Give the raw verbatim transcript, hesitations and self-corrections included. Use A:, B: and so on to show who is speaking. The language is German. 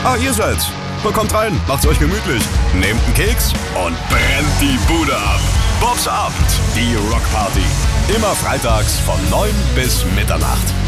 A: Ah, ihr seid's. Kommt rein, macht's euch gemütlich. Nehmt einen Keks und brennt die Bude ab. Bobs Abend, die Rockparty. Immer freitags von neun bis Mitternacht.